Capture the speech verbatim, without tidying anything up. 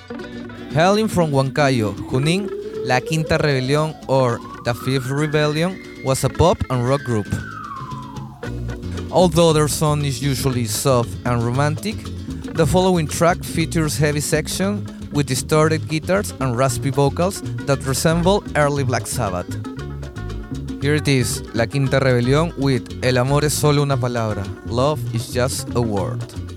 Hailing from Huancayo, Junín, La Quinta Rebelión or The Fifth Rebellion was a pop and rock group. Although their sound is usually soft and romantic, the following track features heavy sections with distorted guitars and raspy vocals that resemble early Black Sabbath. Here it is, La Quinta Rebelión with El amor es solo una palabra, love is just a word.